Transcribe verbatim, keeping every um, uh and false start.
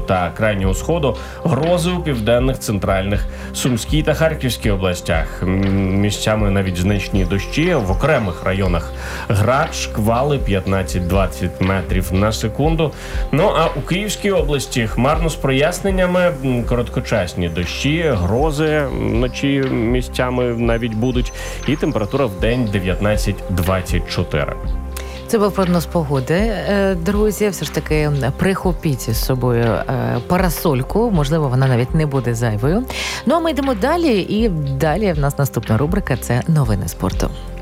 та Крайнього Сходу, грози у південних, центральних, Сумській та Харківській областях. Місцями навіть значні дощі, в окремих районах град, шквали п'ятнадцять-двадцять метрів на секунду. Ну а у Київській області хмарно з проясненнями, короткочасні дощі, грози вночі місцями навіть будуть, і температура в день дев'ятнадцять-двадцять чотири. Це був прогноз погоди. Друзі, все ж таки прихопіть з собою парасольку, можливо, вона навіть не буде зайвою. Ну а ми йдемо далі, і далі в нас наступна рубрика – це новини спорту.